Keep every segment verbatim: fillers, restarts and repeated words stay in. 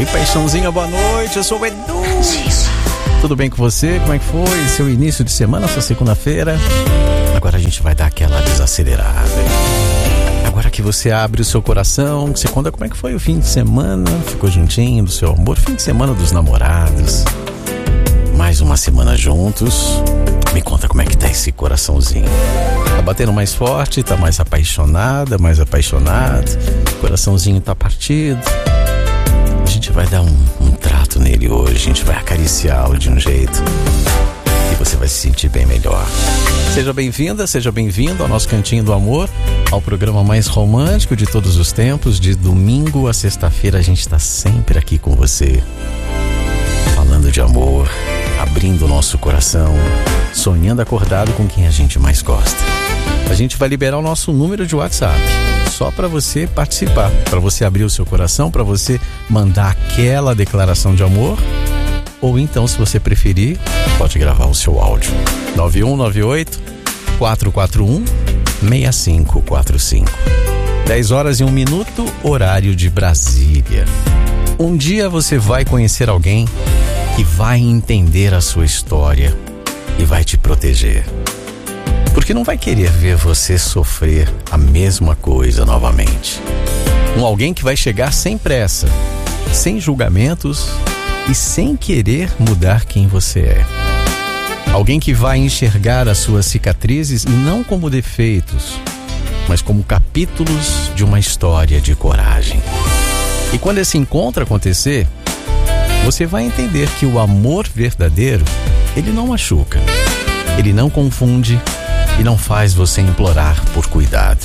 Ei, paixãozinha, boa noite, eu sou o Edu. Tudo bem com você? Como é que foi seu início de semana, sua segunda-feira? Agora a gente vai dar aquela desacelerada. Agora que você abre o seu coração, você conta como é que foi o fim de semana, ficou juntinho do seu amor, fim de semana dos namorados. Mais uma semana juntos. Me conta como é que tá esse coraçãozinho. Tá batendo mais forte, tá mais apaixonada, mais apaixonado. Coraçãozinho tá partido. A gente vai dar um, um trato nele hoje. A gente vai acariciá-lo de um jeito e você vai se sentir bem melhor. Seja bem-vinda, seja bem-vindo ao nosso Cantinho do Amor, ao programa mais romântico de todos os tempos. De domingo a sexta-feira a gente tá sempre aqui com você, falando de amor, abrindo o nosso coração, sonhando acordado com quem a gente mais gosta. A gente vai liberar o nosso número de WhatsApp, só para você participar, para você abrir o seu coração, para você mandar aquela declaração de amor, ou então, se você preferir, pode gravar o seu áudio. nove um nove oito, quatro quatro um, seis cinco quatro cinco. dez horas e um minuto, horário de Brasília. Um dia você vai conhecer alguém que vai entender a sua história e vai te proteger. Porque não vai querer ver você sofrer a mesma coisa novamente. Um alguém que vai chegar sem pressa, sem julgamentos e sem querer mudar quem você é. Alguém que vai enxergar as suas cicatrizes não como defeitos, mas como capítulos de uma história de coragem. E quando esse encontro acontecer, você vai entender que o amor verdadeiro, ele não machuca, ele não confunde e não faz você implorar por cuidado.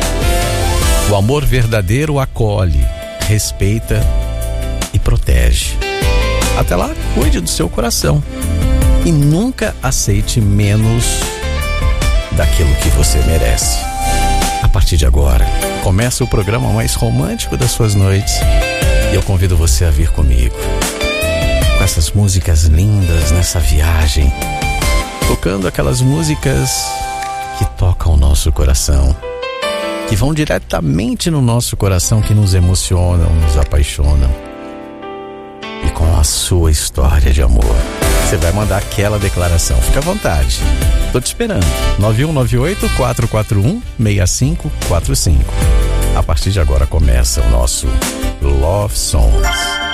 O amor verdadeiro acolhe, respeita e protege. Até lá, cuide do seu coração e nunca aceite menos daquilo que você merece. A partir de agora, começa o programa mais romântico das suas noites e eu convido você a vir comigo, com essas músicas lindas nessa viagem, tocando aquelas músicas que tocam o nosso coração, que vão diretamente no nosso coração, que nos emocionam, nos apaixonam. E com a sua história de amor, você vai mandar aquela declaração. Fica à vontade, tô te esperando. nove um nove oito, quatro quatro um, seis cinco quatro cinco. A partir de agora começa o nosso Love Songs.